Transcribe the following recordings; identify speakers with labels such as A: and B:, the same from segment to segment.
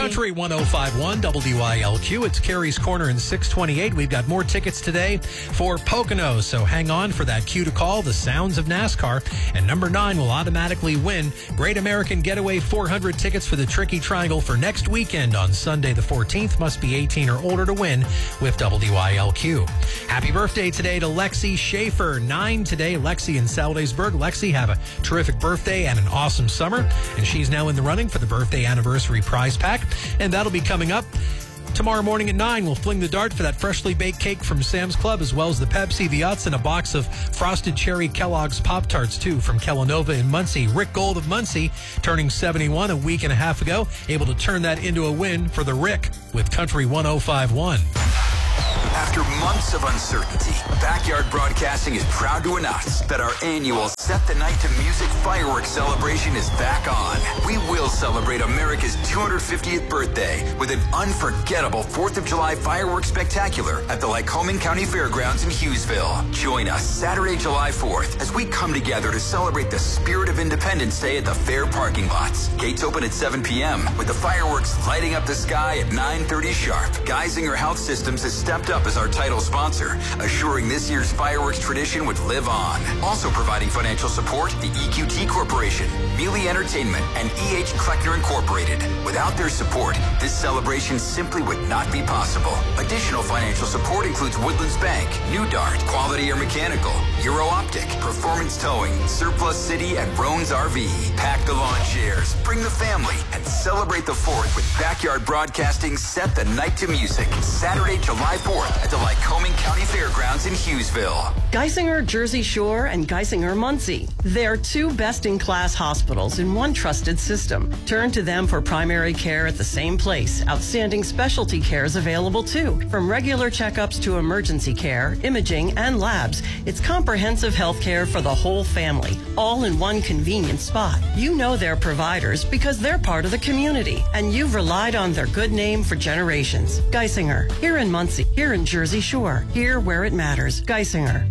A: Country 105.1 WILQ. It's Carrie's Corner in 628. We've got more tickets today for Pocono, so hang on for that cue to call, the sounds of NASCAR. And number 9 will automatically win Great American Getaway 400 tickets for the Tricky Triangle for next weekend on Sunday the 14th. Must be 18 or older to win with WILQ. Happy birthday today to Lexi Schaefer, 9 today. Lexi in Saldaysburg. Lexi, have a terrific birthday and an awesome summer. And she's now in the running for the birthday anniversary prize pack. And that'll be coming up tomorrow morning at 9. We'll fling the dart for that freshly baked cake from Sam's Club, as well as the Pepsi, the Utz, and a box of frosted cherry Kellogg's Pop-Tarts, too, from Kellanova in Muncie. Rick Gold of Muncie, turning 71 a week and a half ago, able to turn that into a win for the Rick with Country 105.1.
B: After months of uncertainty, Backyard Broadcasting is proud to announce that our annual Set the Night to Music fireworks celebration is back on. We will celebrate America's 250th birthday with an unforgettable 4th of July fireworks spectacular at the Lycoming County Fairgrounds in Hughesville. Join us Saturday, July 4th as we come together to celebrate the spirit of Independence Day at the fair parking lots. Gates open at 7 p.m. with the fireworks lighting up the sky at 9:30 sharp. Geisinger Health Systems has stepped up as our title sponsor, assuring this year's fireworks tradition would live on. Also providing financial support, the EQT Corporation, Mealy Entertainment, and E.H. Kleckner Incorporated. Without their support, this celebration simply would not be possible. Additional financial support includes Woodlands Bank, New Dart, Quality Air Mechanical, Euro Optic, Performance Towing, Surplus City, and Roan's RV. Pack the lawn chairs, bring the family, and celebrate the 4th with Backyard Broadcasting Set the Night to Music. Saturday, July 4th at the Lycoming County Fairgrounds in Hughesville.
C: Geisinger Jersey Shore and Geisinger Muncie. They're 2 best-in-class hospitals in one trusted system. Turn to them for primary care at the same place. Outstanding specialty care is available too. From regular checkups to emergency care, imaging, and labs, it's comprehensive health care for the whole family, all in one convenient spot. You know their providers because they're part of the community, and you've relied on their good name for generations. Geisinger, here in Muncie, here in Jersey Shore, here where it matters. Geisinger.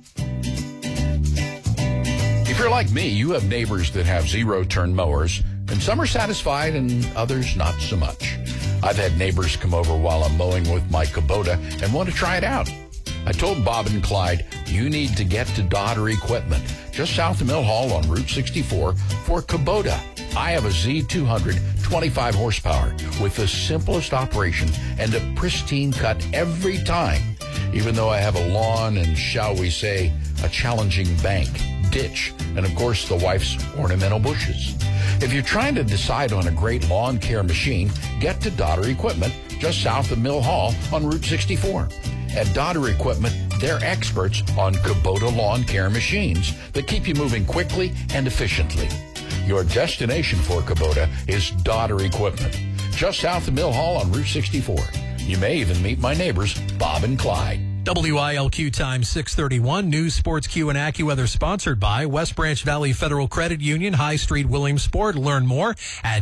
D: If you're like me, you have neighbors that have zero-turn mowers, and some are satisfied and others not so much. I've had neighbors come over while I'm mowing with my Kubota and want to try it out. I told Bob and Clyde, you need to get to Dodder Equipment, just south of Mill Hall on Route 64 for Kubota. I have a Z200 25 horsepower with the simplest operation and a pristine cut every time, even though I have a lawn and, shall we say, a challenging bank, ditch, and of course the wife's ornamental bushes. If you're trying to decide on a great lawn care machine, get to Dodder Equipment, just south of Mill Hall on Route 64. At Dodder Equipment, they're experts on Kubota lawn care machines that keep you moving quickly and efficiently. Your destination for Kubota is Dodder Equipment, just south of Mill Hall on Route 64. You may even meet my neighbors, Bob and Clyde.
A: WILQ time 6:31. News, Sports, Q, and AccuWeather sponsored by West Branch Valley Federal Credit Union, High Street, Williamsport. Learn more at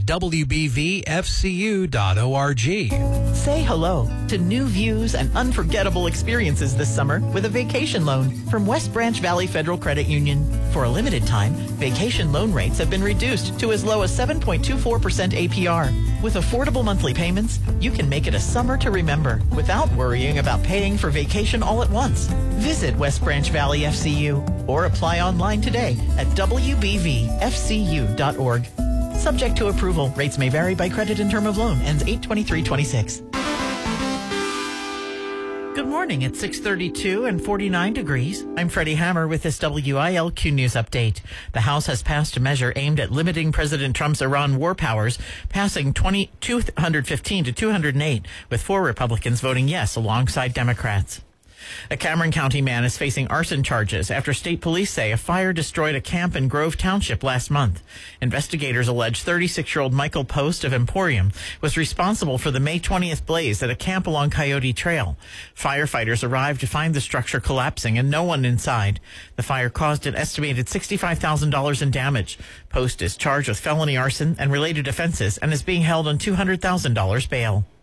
A: WBVFCU.org.
E: Say hello to new views and unforgettable experiences this summer with a vacation loan from West Branch Valley Federal Credit Union. For a limited time, vacation loan rates have been reduced to as low as 7.24% APR. With affordable monthly payments, you can make it a summer to remember without worrying about paying for vacation all at once. Visit West Branch Valley FCU or apply online today at WBVFCU.org. Subject to approval. Rates may vary by credit and term of loan. Ends 8/23/26. Good morning. It's 6:32 and 49 degrees. I'm Freddie Hammer with this WILQ News Update. The House has passed a measure aimed at limiting President Trump's Iran war powers, passing 215 to 208, with 4 Republicans voting yes alongside Democrats. A Cameron County man is facing arson charges after state police say a fire destroyed a camp in Grove Township last month. Investigators allege 36-year-old Michael Post of Emporium was responsible for the May 20th blaze at a camp along Coyote Trail. Firefighters arrived to find the structure collapsing and no one inside. The fire caused an estimated $65,000 in damage. Post is charged with felony arson and related offenses and is being held on $200,000 bail.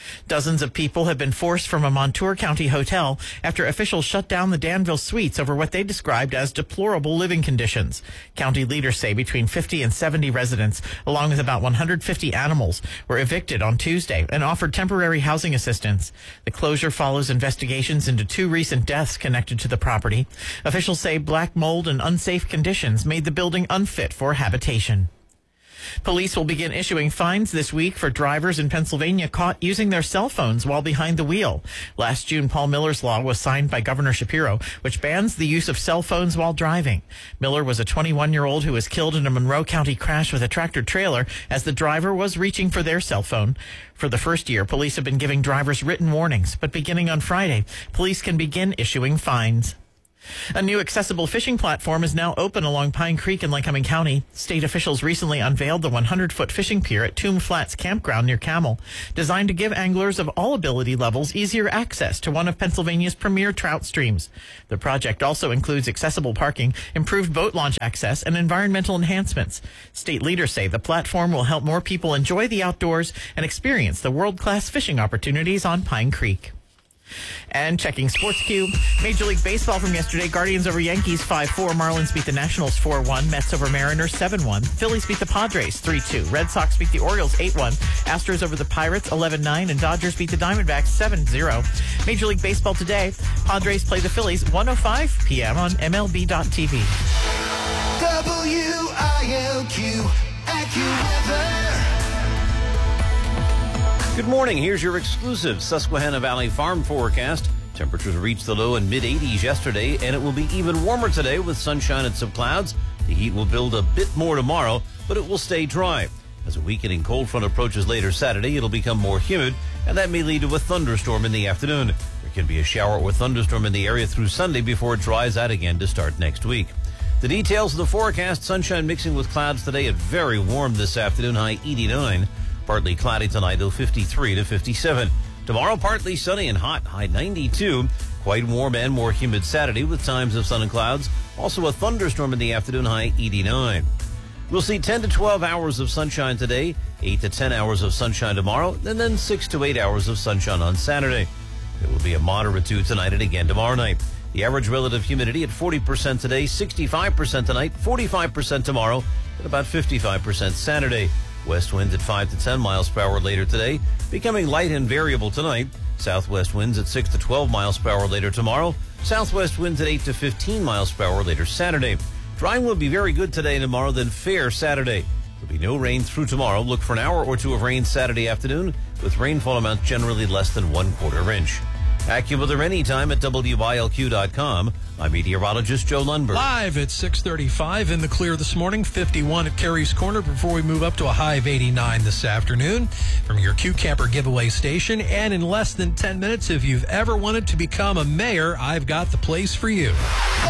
E: Dozens of people have been forced from a Montour County hotel after officials shut down the Danville suites over what they described as deplorable living conditions. County leaders say between 50 and 70 residents, along with about 150 animals, were evicted on Tuesday and offered temporary housing assistance. The closure follows investigations into 2 recent deaths connected to the property. Officials say black mold and unsafe conditions made the building unfit for habitation. Police will begin issuing fines this week for drivers in Pennsylvania caught using their cell phones while behind the wheel. Last June, Paul Miller's law was signed by Governor Shapiro, which bans the use of cell phones while driving. Miller was a 21-year-old who was killed in a Monroe County crash with a tractor trailer as the driver was reaching for their cell phone. For the first year, police have been giving drivers written warnings, but beginning on Friday, police can begin issuing fines. A new accessible fishing platform is now open along Pine Creek in Lycoming County. State officials recently unveiled the 100-foot fishing pier at Tomb Flats Campground near Camel, designed to give anglers of all ability levels easier access to one of Pennsylvania's premier trout streams. The project also includes accessible parking, improved boat launch access, and environmental enhancements. State leaders say the platform will help more people enjoy the outdoors and experience the world-class fishing opportunities on Pine Creek. And checking Sports Cube, Major League Baseball from yesterday. Guardians over Yankees 5-4. Marlins beat the Nationals 4-1. Mets over Mariners 7-1. Phillies beat the Padres 3-2. Red Sox beat the Orioles 8-1. Astros over the Pirates 11-9. And Dodgers beat the Diamondbacks 7-0. Major League Baseball today. Padres play the Phillies 1:05 p.m. on MLB.tv.
F: WILQ AccuWeather.
G: Good morning. Here's your exclusive Susquehanna Valley farm forecast. Temperatures reached the low and mid-80s yesterday, and it will be even warmer today with sunshine and some clouds. The heat will build a bit more tomorrow, but it will stay dry. As a weakening cold front approaches later Saturday, it'll become more humid, and that may lead to a thunderstorm in the afternoon. There can be a shower or thunderstorm in the area through Sunday before it dries out again to start next week. The details of the forecast: sunshine mixing with clouds today at very warm this afternoon, high 89. Partly cloudy tonight, though 53 to 57. Tomorrow, partly sunny and hot, high 92. Quite warm and more humid Saturday with times of sun and clouds. Also a thunderstorm in the afternoon, high 89. We'll see 10 to 12 hours of sunshine today, 8 to 10 hours of sunshine tomorrow, and then 6 to 8 hours of sunshine on Saturday. It will be a moderate to tonight and again tomorrow night. The average relative humidity at 40% today, 65% tonight, 45% tomorrow, and about 55% Saturday. West winds at 5 to 10 miles per hour later today, becoming light and variable tonight. Southwest winds at 6 to 12 miles per hour later tomorrow. Southwest winds at 8 to 15 miles per hour later Saturday. Drying will be very good today and tomorrow, then fair Saturday. There'll be no rain through tomorrow. Look for an hour or two of rain Saturday afternoon, with rainfall amounts generally less than 1/4 inch. AccuWeather anytime at WILQ.com. I'm meteorologist Joe Lundberg.
A: Live at 6:35 in the clear this morning, 51 at Carey's Corner before we move up to a high of 89 this afternoon from your Q Camper giveaway station. And in less than 10 minutes, if you've ever wanted to become a mayor, I've got the place for you.